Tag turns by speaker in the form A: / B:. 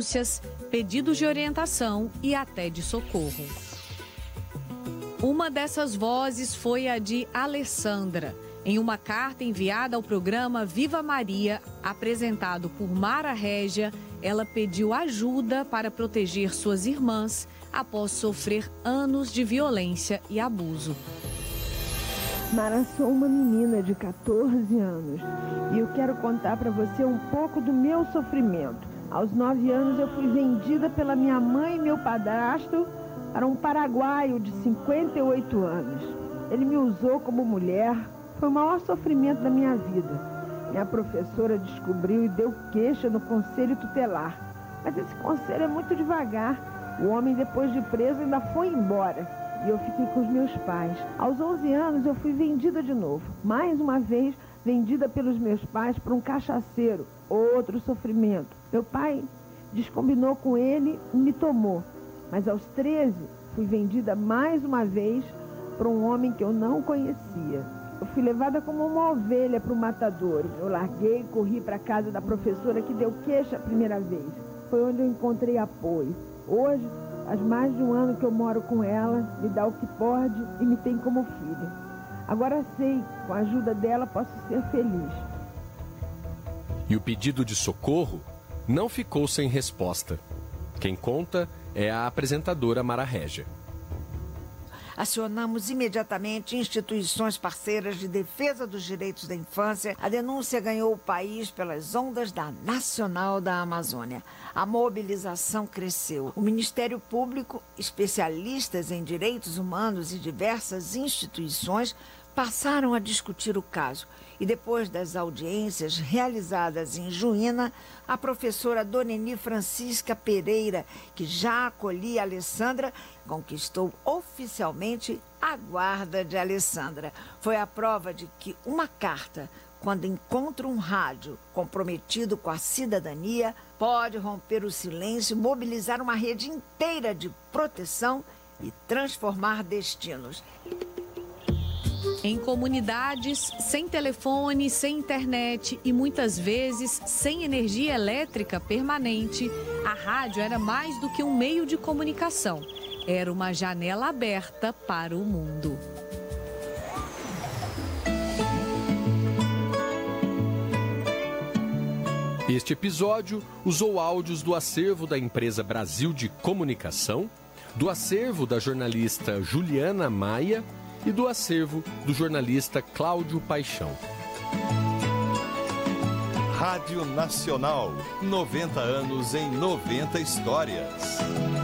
A: denúncias, pedidos de orientação e até de socorro. Uma dessas vozes foi a de Alessandra. Em uma carta enviada ao programa Viva Maria, apresentado por Mara Régia, ela pediu ajuda para proteger suas irmãs após sofrer anos de violência e abuso.
B: Mara, sou uma menina de 14 anos e eu quero contar para você um pouco do meu sofrimento. Aos 9 anos eu fui vendida pela minha mãe e meu padrasto para um paraguaio de 58 anos. Ele me usou como mulher, foi o maior sofrimento da minha vida. Minha professora descobriu e deu queixa no conselho tutelar. Mas esse conselho é muito devagar. O homem, depois de preso, ainda foi embora. E eu fiquei com os meus pais. Aos 11 anos eu fui vendida de novo. Mais uma vez, vendida pelos meus pais para um cachaceiro. Outro sofrimento. Meu pai descombinou com ele e me tomou. Mas aos 13, fui vendida mais uma vez para um homem que eu não conhecia. Eu fui levada como uma ovelha para o matadouro. Eu larguei e corri para a casa da professora que deu queixa a primeira vez. Foi onde eu encontrei apoio. Hoje, faz mais de um ano que eu moro com ela, me dá o que pode e me tem como filha. Agora sei, com a ajuda dela posso ser feliz.
C: E o pedido de socorro não ficou sem resposta. Quem conta é a apresentadora Mara Régia.
D: Acionamos imediatamente instituições parceiras de defesa dos direitos da infância. A denúncia ganhou o país pelas ondas da Nacional da Amazônia. A mobilização cresceu. O Ministério Público, especialistas em direitos humanos e diversas instituições passaram a discutir o caso. E depois das audiências realizadas em Juína, a professora Doneni Francisca Pereira, que já acolhia a Alessandra, conquistou oficialmente a guarda de Alessandra. Foi a prova de que uma carta, quando encontra um rádio comprometido com a cidadania, pode romper o silêncio, mobilizar uma rede inteira de proteção e transformar destinos.
A: Em comunidades sem telefone, sem internet e muitas vezes sem energia elétrica permanente, a rádio era mais do que um meio de comunicação. Era uma janela aberta para o mundo.
C: Este episódio usou áudios do acervo da empresa Brasil de Comunicação, do acervo da jornalista Juliana Maia e do acervo do jornalista Cláudio Paixão.
E: Rádio Nacional, 90 anos em 90 histórias.